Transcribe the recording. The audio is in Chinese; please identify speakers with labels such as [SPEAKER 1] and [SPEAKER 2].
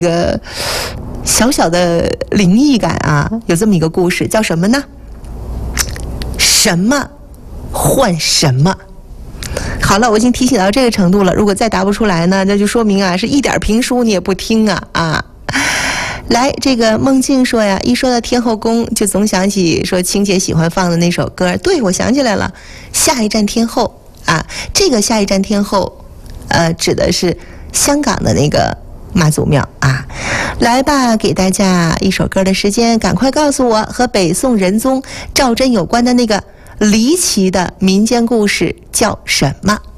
[SPEAKER 1] 个小小的灵异感啊，有这么一个故事，叫什么呢？什么换什么？好了，我已经提醒到这个程度了，如果再答不出来呢，那就说明啊，是一点评书你也不听啊。来，这个梦境说呀，一说到天后宫，就总想起说青姐喜欢放的那首歌。对，我想起来了，下一站天后啊，这个下一站天后，指的是香港的那个妈祖庙啊。来吧，给大家一首歌的时间，赶快告诉我和北宋仁宗赵祯有关的那个离奇的民间故事叫什么？